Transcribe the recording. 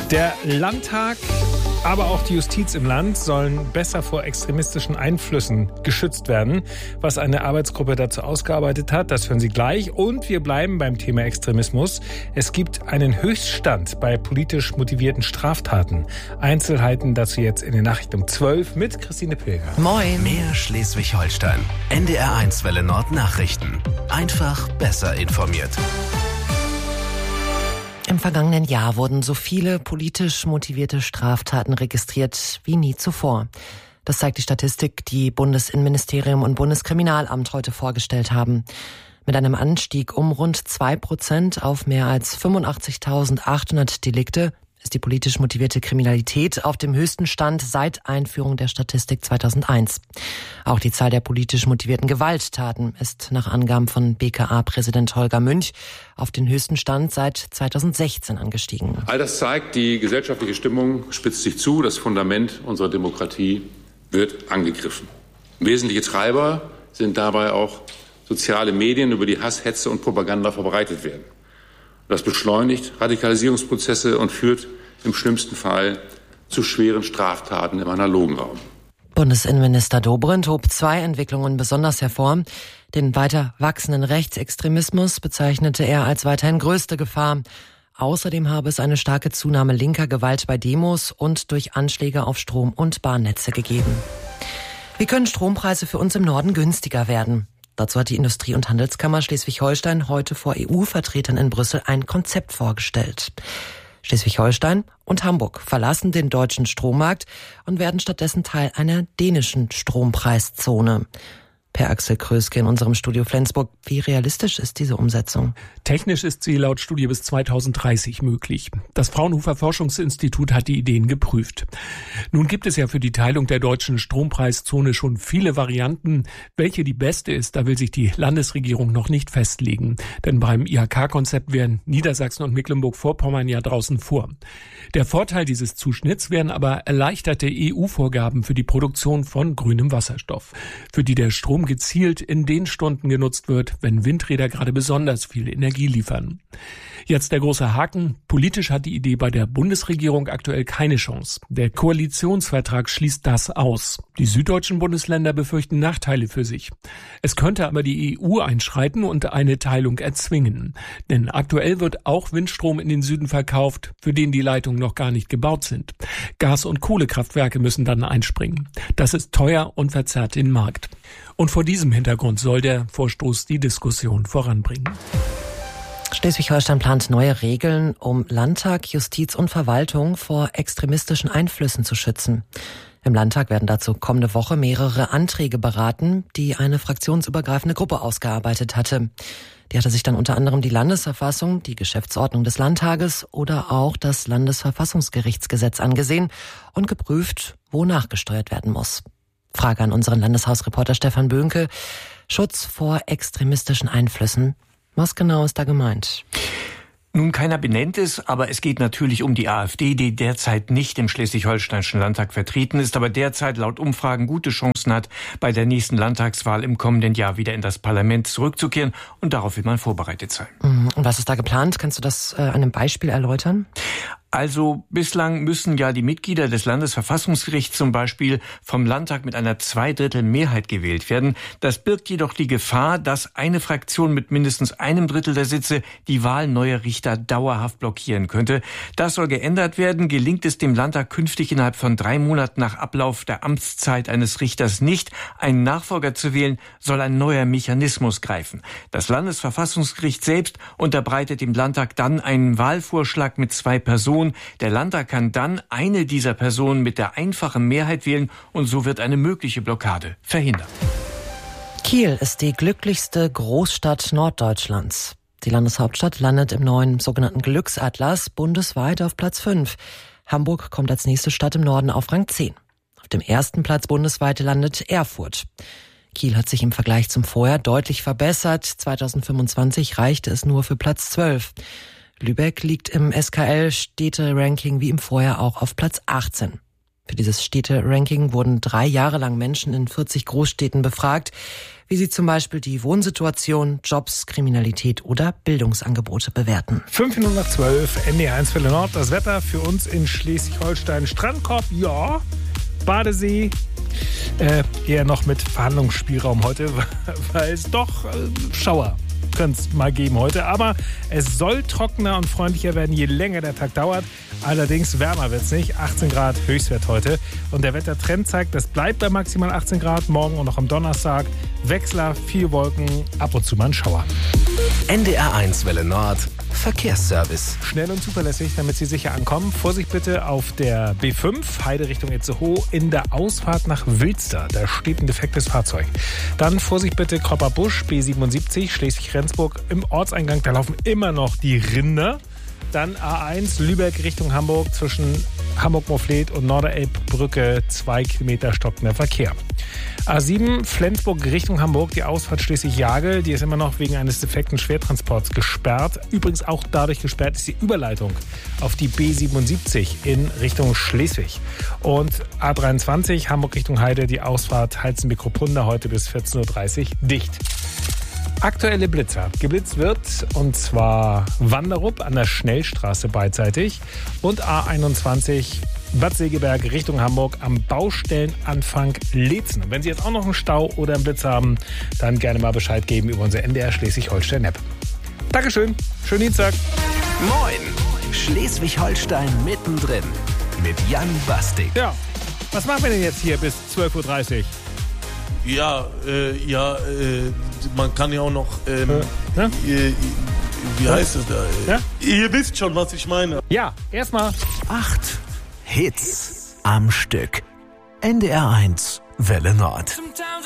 Der Landtag, aber auch die Justiz im Land sollen besser vor extremistischen Einflüssen geschützt werden. Was eine Arbeitsgruppe dazu ausgearbeitet hat, das hören Sie gleich. Und wir bleiben beim Thema Extremismus. Es gibt einen Höchststand bei politisch motivierten Straftaten. Einzelheiten dazu jetzt in den Nachrichten um 12 mit Christine Pilger. Moin. Mehr Schleswig-Holstein. NDR1 Welle Nord Nachrichten. Einfach besser informiert. Im vergangenen Jahr wurden so viele politisch motivierte Straftaten registriert wie nie zuvor. Das zeigt die Statistik, die Bundesinnenministerium und Bundeskriminalamt heute vorgestellt haben. Mit einem Anstieg um rund 2% auf mehr als 85.800 Delikte ist die politisch motivierte Kriminalität auf dem höchsten Stand seit Einführung der Statistik 2001. Auch die Zahl der politisch motivierten Gewalttaten ist nach Angaben von BKA-Präsident Holger Münch auf den höchsten Stand seit 2016 angestiegen. All das zeigt, die gesellschaftliche Stimmung spitzt sich zu, das Fundament unserer Demokratie wird angegriffen. Wesentliche Treiber sind dabei auch soziale Medien, über die Hass, Hetze und Propaganda verbreitet werden. Das beschleunigt Radikalisierungsprozesse und führt im schlimmsten Fall zu schweren Straftaten im analogen Raum. Bundesinnenminister Dobrindt hob zwei Entwicklungen besonders hervor. Den weiter wachsenden Rechtsextremismus bezeichnete er als weiterhin größte Gefahr. Außerdem habe es eine starke Zunahme linker Gewalt bei Demos und durch Anschläge auf Strom- und Bahnnetze gegeben. Wie können Strompreise für uns im Norden günstiger werden? Dazu hat die Industrie- und Handelskammer Schleswig-Holstein heute vor EU-Vertretern in Brüssel ein Konzept vorgestellt. Schleswig-Holstein und Hamburg verlassen den deutschen Strommarkt und werden stattdessen Teil einer dänischen Strompreiszone. Per Axel Kröske in unserem Studio Flensburg. Wie realistisch ist diese Umsetzung? Technisch ist sie laut Studie bis 2030 möglich. Das Fraunhofer Forschungsinstitut hat die Ideen geprüft. Nun gibt es ja für die Teilung der deutschen Strompreiszone schon viele Varianten. Welche die beste ist, da will sich die Landesregierung noch nicht festlegen. Denn beim IHK-Konzept wären Niedersachsen und Mecklenburg-Vorpommern ja draußen vor. Der Vorteil dieses Zuschnitts wären aber erleichterte EU-Vorgaben für die Produktion von grünem Wasserstoff, für die der Strom gezielt in den Stunden genutzt wird, wenn Windräder gerade besonders viel Energie liefern. Jetzt der große Haken. Politisch hat die Idee bei der Bundesregierung aktuell keine Chance. Der Koalitionsvertrag schließt das aus. Die süddeutschen Bundesländer befürchten Nachteile für sich. Es könnte aber die EU einschreiten und eine Teilung erzwingen. Denn aktuell wird auch Windstrom in den Süden verkauft, für den die Leitungen noch gar nicht gebaut sind. Gas- und Kohlekraftwerke müssen dann einspringen. Das ist teuer und verzerrt den Markt. Und vor diesem Hintergrund soll der Vorstoß die Diskussion voranbringen. Schleswig-Holstein plant neue Regeln, um Landtag, Justiz und Verwaltung vor extremistischen Einflüssen zu schützen. Im Landtag werden dazu kommende Woche mehrere Anträge beraten, die eine fraktionsübergreifende Gruppe ausgearbeitet hatte. Die hatte sich dann unter anderem die Landesverfassung, die Geschäftsordnung des Landtages oder auch das Landesverfassungsgerichtsgesetz angesehen und geprüft, wo nachgesteuert werden muss. Frage an unseren Landeshausreporter Stefan Böhnke. Schutz vor extremistischen Einflüssen. Was genau ist da gemeint? Nun, keiner benennt es, aber es geht natürlich um die AfD, die derzeit nicht im Schleswig-Holsteinischen Landtag vertreten ist, aber derzeit laut Umfragen gute Chancen hat, bei der nächsten Landtagswahl im kommenden Jahr wieder in das Parlament zurückzukehren. Und darauf will man vorbereitet sein. Und was ist da geplant? Kannst du das an einem Beispiel erläutern? Also bislang müssen ja die Mitglieder des Landesverfassungsgerichts zum Beispiel vom Landtag mit einer 2/3 gewählt werden. Das birgt jedoch die Gefahr, dass eine Fraktion mit mindestens 1/3 der Sitze die Wahl neuer Richter dauerhaft blockieren könnte. Das soll geändert werden. Gelingt es dem Landtag künftig innerhalb von 3 Monaten nach Ablauf der Amtszeit eines Richters nicht, einen Nachfolger zu wählen, soll ein neuer Mechanismus greifen. Das Landesverfassungsgericht selbst unterbreitet dem Landtag dann einen Wahlvorschlag mit 2 Personen. Der Landtag kann dann eine dieser Personen mit der einfachen Mehrheit wählen und so wird eine mögliche Blockade verhindert. Kiel ist die glücklichste Großstadt Norddeutschlands. Die Landeshauptstadt landet im neuen sogenannten Glücksatlas bundesweit auf Platz 5. Hamburg kommt als nächste Stadt im Norden auf Rang 10. Auf dem ersten Platz bundesweit landet Erfurt. Kiel hat sich im Vergleich zum Vorjahr deutlich verbessert. 2025 reichte es nur für Platz 12. Lübeck liegt im SKL-Städte-Ranking wie im Vorjahr auch auf Platz 18. Für dieses Städte-Ranking wurden 3 Jahre lang Menschen in 40 Großstädten befragt. wie sie zum Beispiel die Wohnsituation, Jobs, Kriminalität oder Bildungsangebote bewerten. 5:12, NDR1 Welle Nord. Das Wetter für uns in Schleswig-Holstein. Strandkorb, ja. Badesee, eher noch mit Verhandlungsspielraum heute, weil es doch Schauer könnte es mal geben heute. Aber es soll trockener und freundlicher werden, je länger der Tag dauert. Allerdings wärmer wird es nicht. 18 Grad Höchstwert heute. Und der Wettertrend zeigt, das bleibt bei maximal 18 Grad. Morgen und noch am Donnerstag. Wechsler, viel Wolken, ab und zu mal ein Schauer. NDR1 Welle Nord. Verkehrsservice. Schnell und zuverlässig, damit Sie sicher ankommen. Vorsicht bitte auf der B5, Heide Richtung Itzehoe, in der Ausfahrt nach Wilster. Da steht ein defektes Fahrzeug. Dann Vorsicht bitte Kopperbusch, B77, Schleswig-Rendsburg. Im Ortseingang, da laufen immer noch die Rinder. Dann A1 Lübeck Richtung Hamburg zwischen Hamburg-Morfleet und Norderelbbrücke 2 Kilometer stockender Verkehr. A7 Flensburg Richtung Hamburg, die Ausfahrt Schleswig-Jagel, die ist immer noch wegen eines defekten Schwertransports gesperrt. Übrigens auch dadurch gesperrt ist die Überleitung auf die B77 in Richtung Schleswig. Und A23 Hamburg Richtung Heide, die Ausfahrt Heizenbeck-Kruppunda heute bis 14:30 Uhr dicht. Aktuelle Blitzer. Geblitzt wird, und zwar Wanderup an der Schnellstraße beidseitig und A21 Bad Segeberg Richtung Hamburg am Baustellenanfang Leetzen. Und wenn Sie jetzt auch noch einen Stau oder einen Blitz haben, dann gerne mal Bescheid geben über unser NDR Schleswig-Holstein-App. Dankeschön, schönen Dienstag. Moin, Schleswig-Holstein mittendrin mit Jan Bastik. Ja, was machen wir denn jetzt hier bis 12:30 Uhr? Man kann ja auch noch, wie heißt es da? Ja? Ihr wisst schon, was ich meine. Ja, erstmal 8 Hits am Stück. NDR1 Welle Nord.